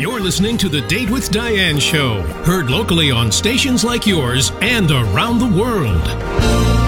You're listening to The Date with Diane show, heard locally on stations like yours and around the world.